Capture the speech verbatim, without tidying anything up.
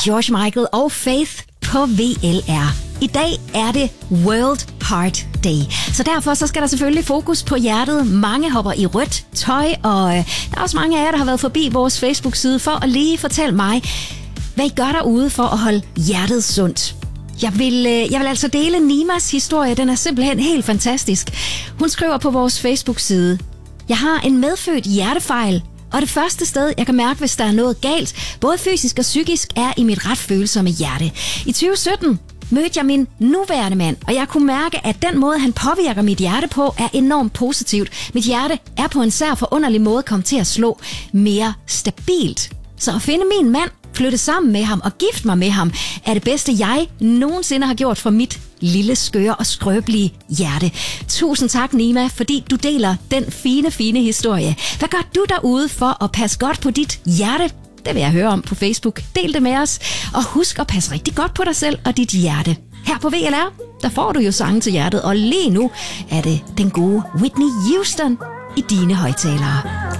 George Michael og Faith på V L R. I dag er det World Heart Day, så derfor så skal der selvfølgelig fokus på hjertet. Mange hopper i rødt tøj, og øh, der er også mange af jer, der har været forbi vores Facebook-side for at lige fortælle mig, hvad I gør derude for at holde hjertet sundt. Jeg vil, øh, jeg vil altså dele Nimas historie, den er simpelthen helt fantastisk. Hun skriver på vores Facebook-side: Jeg har en medfødt hjertefejl, og det første sted, jeg kan mærke, hvis der er noget galt, både fysisk og psykisk, er i mit ret følsomme hjerte. I tyve sytten mødte jeg min nuværende mand, og jeg kunne mærke, at den måde, han påvirker mit hjerte på, er enormt positivt. Mit hjerte er på en sær forunderlig måde kommet til at slå mere stabilt. Så at finde min mand, flytte sammen med ham og gifte mig med ham, er det bedste, jeg nogensinde har gjort for mit lille, skøre og skrøbelige hjerte. Tusind tak, Nima, fordi du deler den fine, fine historie. Hvad gør du derude for at passe godt på dit hjerte? Det vil jeg høre om på Facebook. Del det med os, og husk at passe rigtig godt på dig selv og dit hjerte. Her på V L R, der får du jo sange til hjertet, og lige nu er det den gode Whitney Houston i dine højttalere.